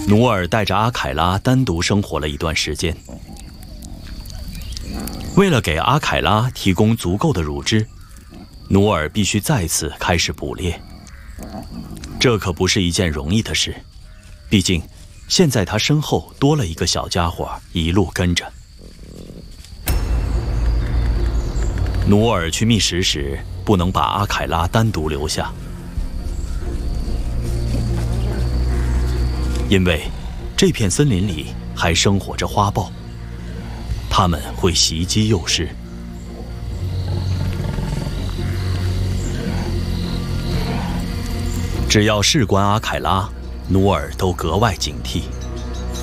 努尔带着阿凯拉单独生活了一段时间。为了给阿凯拉提供足够的乳汁，努尔必须再次开始捕猎。这可不是一件容易的事，毕竟现在他身后多了一个小家伙一路跟着。努尔去觅食时，不能把阿凯拉单独留下，因为这片森林里还生活着花豹，它们会袭击幼狮。只要事关阿凯拉，努尔都格外警惕。